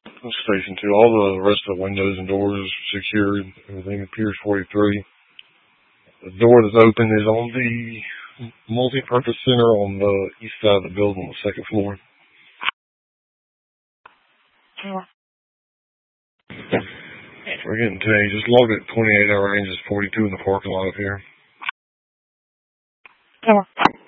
Station 2. All the rest of the windows and doors secured. Everything appears 43. The door that's open is on the multi-purpose center on the east side of the building on the second floor. We're getting today. Just logged at 28-hour ranges, 42 in the parking lot up here.